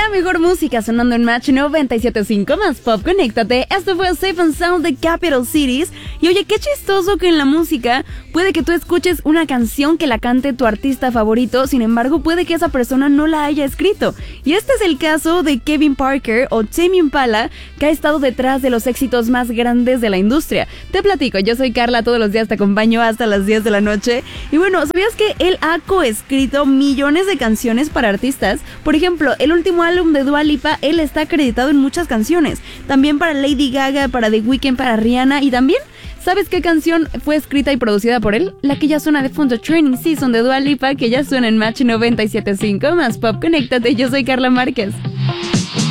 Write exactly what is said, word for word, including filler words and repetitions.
La mejor música sonando en Match noventa y siete punto cinco más pop, conéctate. Esto fue Safe and Sound de Capital Cities. Y oye, qué chistoso que en la música puede que tú escuches una canción que la cante tu artista favorito, sin embargo puede que esa persona no la haya escrito. Y este es el caso de Kevin Parker o Tame Impala, que ha estado detrás de los éxitos más grandes de la industria. Te platico, yo soy Carla, todos los días te acompaño hasta las diez de la noche. Y bueno, ¿sabías que él ha coescrito millones de canciones para artistas? Por ejemplo, el último álbum de Dua Lipa, él está acreditado en muchas canciones. También para Lady Gaga, para The Weeknd, para Rihanna y también... ¿Sabes qué canción fue escrita y producida por él? La que ya suena de fondo, Training Season de Dua Lipa, que ya suena en Match noventa y siete punto cinco más pop. Conéctate, yo soy Carla Márquez.